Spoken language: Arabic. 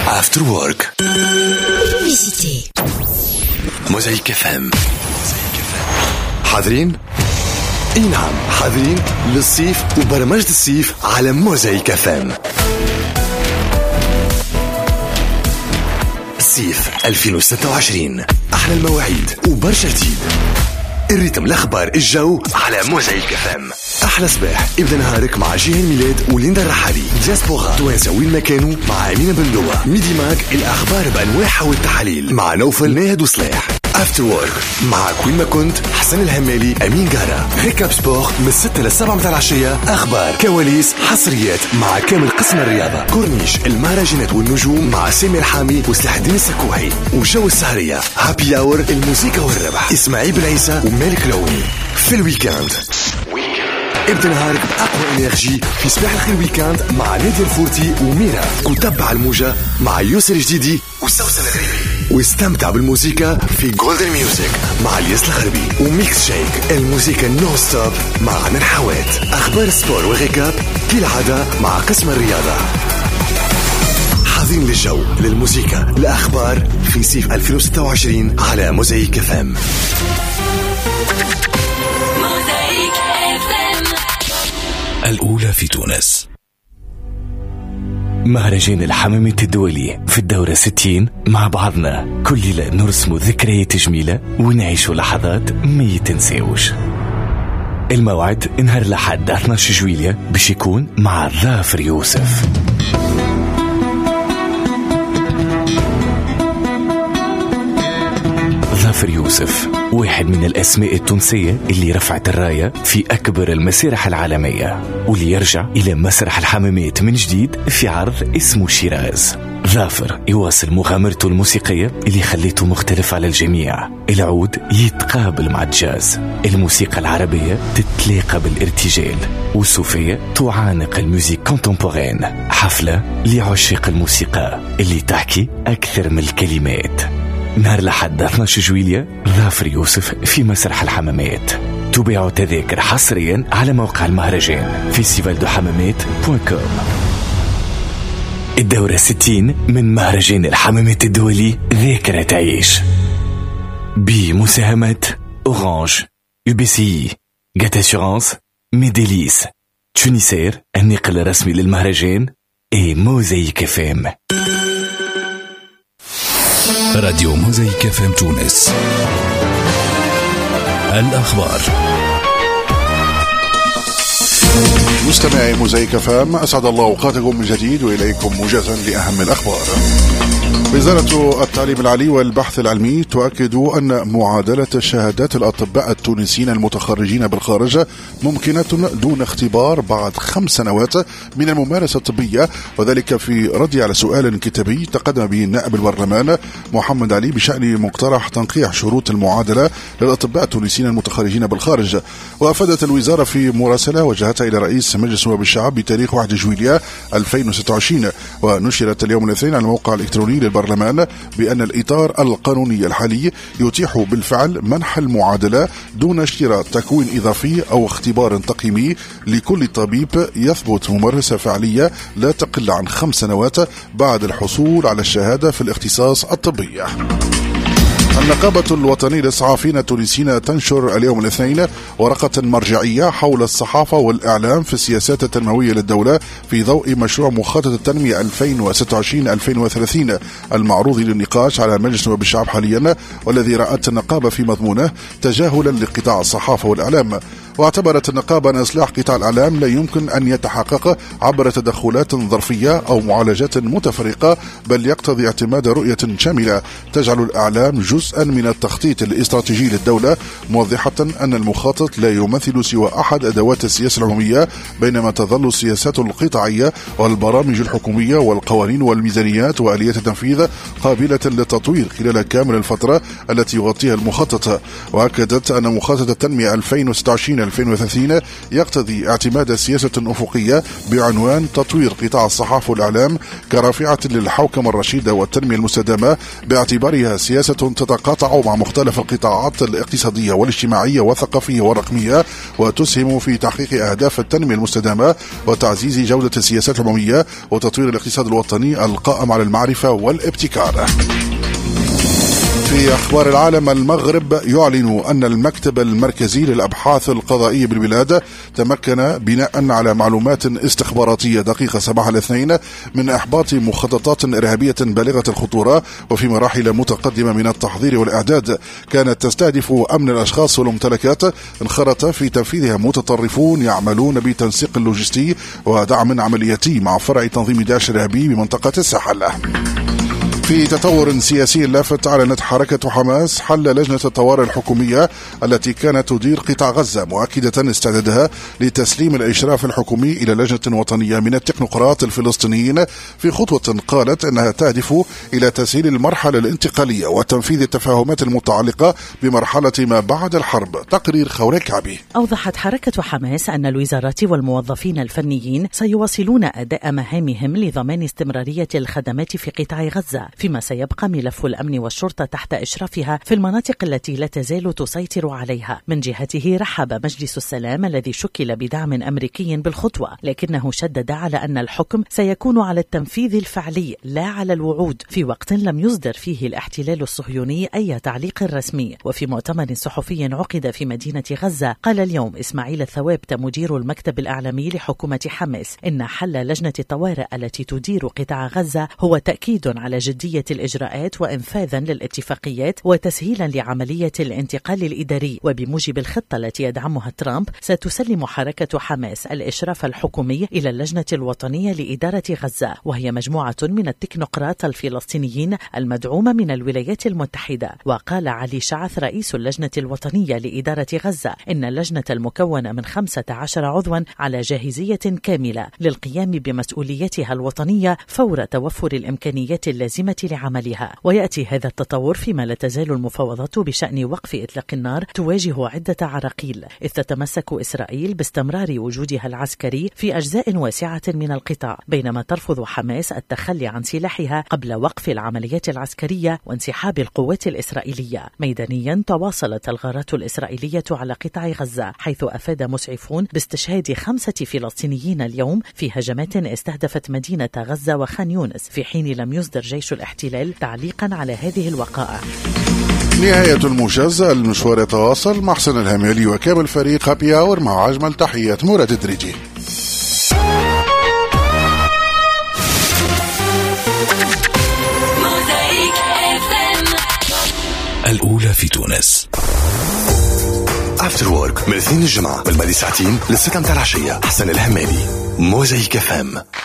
After Work. Publicité. موزايك FM. حاضرين؟ اي نعم حاضرين للصيف وبرمجة الصيف على موزايك FM. الصيف 2026 أحلى المواعيد وبرشا جديد. الريتم الأخبار الجو على موزايك FM. أحلى صباح ابدأ نهارك مع جيهان ميلاد وليندا الرحالي. دياسبورا توانسة وين ما كانوا مع أمينة بندوة. ميدي ماك الأخبار بأنواعها والتحاليل مع نوفل ناهد وصلاح. افتر وورك مع كل ما كنت حسن الهمالي أمين جارة. ريكاب سبور من 6 ل 7 متاع العشية. أخبار كواليس حصريات مع كامل قسم الرياضة. كورنيش المهرجانات والنجوم مع سامي الحامي وسلاح الدين السكوحي. وجو السهرية هابي أور الموسيقى والربح إسماعيل بن عيسى ومالك لوني. في الويكاند ابدأ نهارك بأقوى إنرجي في صباح الخير ويكاند مع نادية الفورتي وميرا. وتبع الموجة مع يوسر جديدي وسوسن الغريبي. واستمتع بالموسيقى في جولدن ميوزك مع الياس الغربي. وميكس شيك الموسيقى نو ستوب مع عدن حوات. أخبار السبور وغيكاب كالعادة مع قسم الرياضة. حاضرين للجو للموسيقى الأخبار في صيف 2026 على موزايك FM. الأولى في تونس. مهرجان الحمامة الدولي في الدورة 60 مع بعضنا كل ليلة نرسم ذكريات جميلة ونعيش لحظات ما يتنسيوش. الموعد نهار الأحد 12 جويلية باش يكون مع ظافر يوسف. ظافر يوسف واحد من الأسماء التونسية اللي رفعت الراية في أكبر المسارح العالمية واللي يرجع إلى مسرح الحمامات من جديد في عرض اسمه شيراز. ظافر يواصل مغامرته الموسيقية اللي خليته مختلف على الجميع. العود يتقابل مع الجاز، الموسيقى العربية تتلاقى بالارتجال، والصوفية تعانق الموسيقى كونتمبورين. حفلة لعشاق الموسيقى اللي تحكي أكثر من الكلمات. نهار الأحد 12 جويلية ظافر يوسف في مسرح الحمامات. تباعوا تذاكر حصريا على موقع المهرجان festivaldohammamat.com. الدورة 60 من مهرجان الحمامات الدولي ذاكرة تعيش بمساهمة أورانج، UBCI، جات أسيورانس، ميديليس، تونيسير الناقل الرسمي للمهرجان موزايك FM. راديو موزايك FM تونس. الأخبار. مستمعي موزايك FM، أسعد الله أوقاتكم من جديد وإليكم موجزا لأهم الأخبار. وزارة التعليم العالي والبحث العلمي تؤكد أن معادلة شهادات الأطباء التونسيين المتخرجين بالخارج ممكنة دون اختبار بعد 5 سنوات من الممارسة الطبية، وذلك في رد على سؤال كتابي تقدم به نائب البرلمان محمد علي بشأن مقترح تنقيح شروط المعادلة للأطباء التونسيين المتخرجين بالخارج. وأفادت الوزارة في مراسلة وجهتها إلى رئيس مجلس نواب الشعب بتاريخ 1 جويلية 2026، ونشرت اليوم الاثنين على الموقع الإلكتروني للبرلمان بأن الإطار القانوني الحالي يتيح بالفعل منح المعادلة دون اشتراط تكوين إضافي أو اختبار تقييمي لكل طبيب يثبت ممارسة فعلية لا تقل عن 5 سنوات بعد الحصول على الشهادة في الاختصاص الطبي. النقابة الوطنية للصحفيين التونسيين تنشر اليوم الاثنين ورقة مرجعية حول الصحافة والإعلام في السياسات التنموية للدولة في ضوء مشروع مخطط التنمية 2026-2030 المعروض للنقاش على مجلس نواب الشعب حاليا، والذي رأت النقابة في مضمونه تجاهلا لقطاع الصحافة والإعلام. واعتبرت النقابة أن إصلاح قطاع الإعلام لا يمكن أن يتحقق عبر تدخلات ظرفية أو معالجات متفرقة، بل يقتضي اعتماد رؤية شاملة تجعل الإعلام جزءا من التخطيط الاستراتيجي للدولة، موضحة أن المخطط لا يمثل سوى أحد أدوات السياسة العمومية، بينما تظل السياسات القطاعية والبرامج الحكومية والقوانين والميزانيات وآليات التنفيذ قابلة للتطوير خلال كامل الفترة التي يغطيها المخطط. وأكدت أن مخطط التنمية 2026 2030 يقتضي اعتماد سياسة أفقية بعنوان تطوير قطاع الصحافة والإعلام كرافعة للحوكمة الرشيدة والتنمية المستدامة، باعتبارها سياسة تتقاطع مع مختلف القطاعات الاقتصادية والاجتماعية والثقافية والرقمية، وتسهم في تحقيق أهداف التنمية المستدامة وتعزيز جودة السياسات العمومية وتطوير الاقتصاد الوطني القائم على المعرفة والابتكار. في أخبار العالم، المغرب يعلن أن المكتب المركزي للأبحاث القضائية بالبلاد تمكن بناء على معلومات استخباراتية دقيقة صباح الاثنين من إحباط مخططات إرهابية بالغة الخطورة وفي مراحل متقدمة من التحضير والإعداد كانت تستهدف أمن الأشخاص والممتلكات انخرط في تنفيذها متطرفون يعملون بتنسيق لوجستي ودعم عملياتي مع فرع تنظيم داعش الإرهابي بمنطقة الساحل. في تطور سياسي لافت، أعلنت حركة حماس حل لجنة الطوارئ الحكومية التي كانت تدير قطاع غزة، مؤكدة استعدادها لتسليم الإشراف الحكومي إلى لجنة وطنية من التكنوقراط الفلسطينيين في خطوة قالت أنها تهدف إلى تسهيل المرحلة الانتقالية وتنفيذ التفاهمات المتعلقة بمرحلة ما بعد الحرب. تقرير خوري كعبي. أوضحت حركة حماس أن الوزارات والموظفين الفنيين سيواصلون أداء مهامهم لضمان استمرارية الخدمات في قطاع غزة، فيما سيبقى ملف الأمن والشرطة تحت إشرافها في المناطق التي لا تزال تسيطر عليها. من جهته رحب مجلس السلام الذي شكل بدعم أمريكي بالخطوة، لكنه شدد على أن الحكم سيكون على التنفيذ الفعلي لا على الوعود، في وقت لم يصدر فيه الاحتلال الصهيوني أي تعليق رسمي. وفي مؤتمر صحفي عقد في مدينة غزة، قال اليوم إسماعيل الثوابت مدير المكتب الإعلامي لحكومة حماس إن حل لجنة الطوارئ التي تدير قطاع غزة هو تأكيد على جدية الإجراءات وإنفاذا للاتفاقيات وتسهيلا لعملية الانتقال الإداري. وبموجب الخطة التي يدعمها ترامب، ستسلم حركة حماس الإشراف الحكومي إلى اللجنة الوطنية لإدارة غزة، وهي مجموعة من التكنوقراط الفلسطينيين المدعومة من الولايات المتحدة. وقال علي شعث رئيس اللجنة الوطنية لإدارة غزة إن اللجنة المكونة من 15 عضوا على جاهزية كاملة للقيام بمسؤوليتها الوطنية فور توفر الإمكانيات اللازمة لعملها. ويأتي هذا التطور فيما لا تزال المفاوضات بشأن وقف إطلاق النار تواجه عدة عراقيل، إذ تتمسك إسرائيل باستمرار وجودها العسكري في أجزاء واسعة من القطاع، بينما ترفض حماس التخلي عن سلاحها قبل وقف العمليات العسكرية وانسحاب القوات الإسرائيلية. ميدانيا، تواصلت الغارات الإسرائيلية على قطاع غزة، حيث أفاد مسعفون باستشهاد 5 فلسطينيين اليوم في هجمات استهدفت مدينة غزة وخان يونس، في حين لم يصدر جيش الاحتلال تعليقا على هذه الوقائع. نهاية الموجز، المشوار يتواصل مع حسن الهميلي وكامل فريق هابي اور، مع أجمل تحيات مراد الدريجي. الأولى في تونس. افتر وورك من الاثنين الجمعة من بعد ساعتين للستة متاع العشية. حسن الهمالي، موزايك FM.